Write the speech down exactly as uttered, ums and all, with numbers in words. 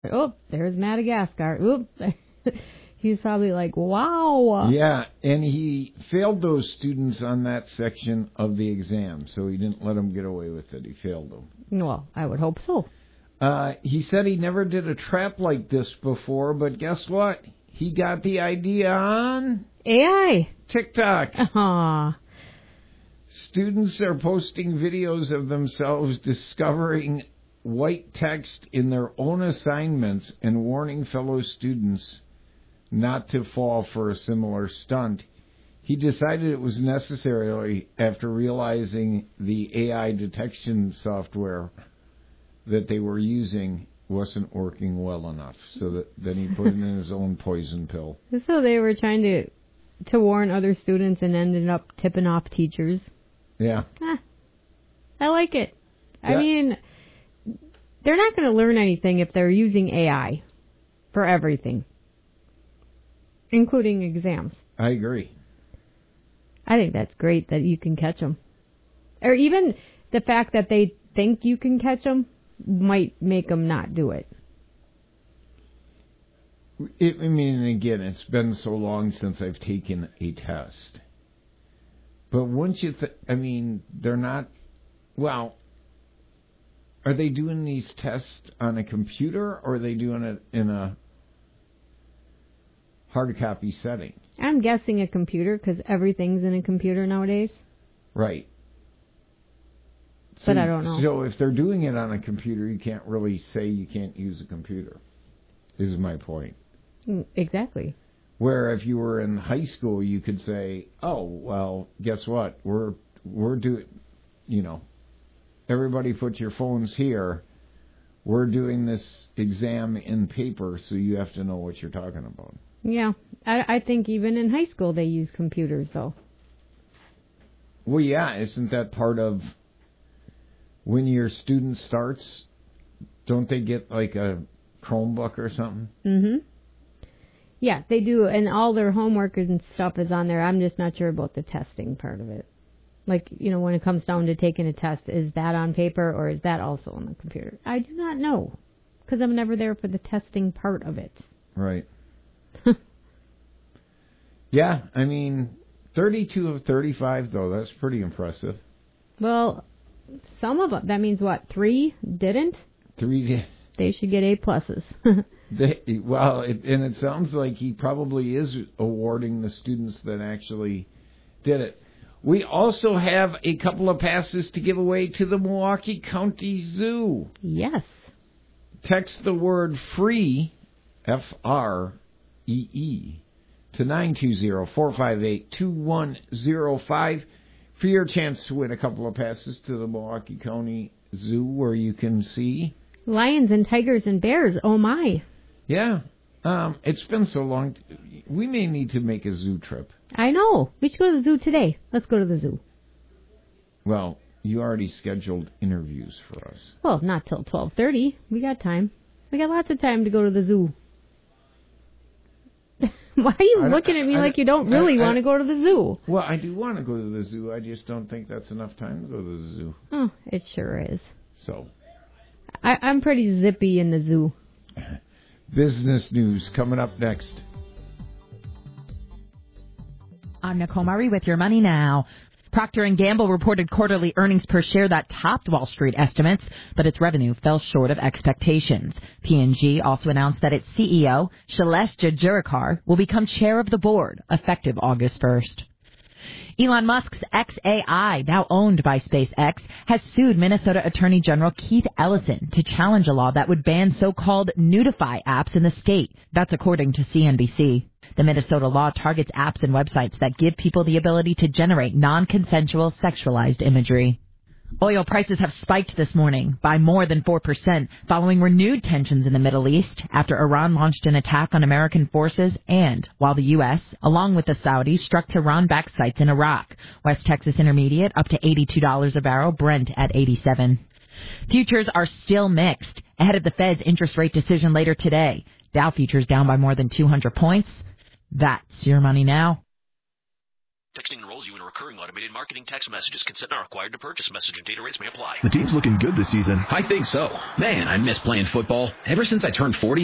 Oh, there's Madagascar. Oop. He's probably like, wow. Yeah, and he failed those students on that section of the exam, so he didn't let them get away with it. He failed them. Well, I would hope so. Uh, he said he never did a trap like this before, but guess what? He got the idea on A I. TikTok. Aww. Students are posting videos of themselves discovering white text in their own assignments and warning fellow students not to fall for a similar stunt. He decided it was necessary after realizing the A I detection software that they were using wasn't working well enough, so that then he put it in his own poison pill. So they were trying to to warn other students and ended up tipping off teachers. Yeah. Ah, I like it. Yeah. I mean, they're not going to learn anything if they're using A I for everything, including exams. I agree. I think that's great that you can catch them. Or even the fact that they think you can catch them might make them not do it. it. I mean, again, it's been so long since I've taken a test. But once you, th- I mean, they're not, well, are they doing these tests on a computer or are they doing it in a hard copy setting? I'm guessing a computer because everything's in a computer nowadays. Right. But so, I don't know. So if they're doing it on a computer, you can't really say you can't use a computer, is my point. Exactly. Where if you were in high school, you could say, oh, well, guess what? We're, we're doing, you know, everybody put your phones here. We're doing this exam in paper, so you have to know what you're talking about. Yeah. I, I think even in high school they use computers, though. Well, yeah. Isn't that part of when your student starts, don't they get like a Chromebook or something? Mm-hmm. Yeah, they do, and all their homework and stuff is on there. I'm just not sure about the testing part of it. Like, you know, when it comes down to taking a test, is that on paper or is that also on the computer? I do not know, because I'm never there for the testing part of it. Right. Yeah, I mean, thirty-two of thirty-five, though, that's pretty impressive. Well, some of them, that means what, three didn't? Three did. They should get A pluses. They, well, it, and it sounds like he probably is awarding the students that actually did it. We also have a couple of passes to give away to the Milwaukee County Zoo. Yes. Text the word FREE, F R E E, to nine two zero, four five eight, two one zero five for your chance to win a couple of passes to the Milwaukee County Zoo where you can see lions and tigers and bears. Oh, my. Yeah. Um, it's been so long. We may need to make a zoo trip. I know. We should go to the zoo today. Let's go to the zoo. Well, you already scheduled interviews for us. Well, not till twelve thirty. We got time. We got lots of time to go to the zoo. Why are you I, looking at me I, like you don't really I, I, want to go to the zoo? Well, I do want to go to the zoo. I just don't think that's enough time to go to the zoo. Oh, it sure is. So, I, I'm pretty zippy in the zoo. Business news coming up next. I'm Nicole Murray with your money now. Procter and Gamble reported quarterly earnings per share that topped Wall Street estimates, but its revenue fell short of expectations. P and G also announced that its C E O, Shailesh Jejurikar, will become chair of the board effective August first. Elon Musk's X A I, now owned by SpaceX, has sued Minnesota Attorney General Keith Ellison to challenge a law that would ban so-called nudify apps in the state. That's according to C N B C. The Minnesota law targets apps and websites that give people the ability to generate non-consensual sexualized imagery. Oil prices have spiked this morning by more than four percent following renewed tensions in the Middle East after Iran launched an attack on American forces and while the U S, along with the Saudis, struck Tehran-backed sites in Iraq. West Texas Intermediate up to eighty-two dollars a barrel, Brent at eighty-seven. Futures are still mixed ahead of the Fed's interest rate decision later today. Dow futures down by more than two hundred points. That's your money now. Texting enrolls you in recurring automated marketing text messages. Consent not required to purchase. Message and data rates may apply. The team's looking good this season. I think so. Man, I miss playing football. Ever since I turned forty,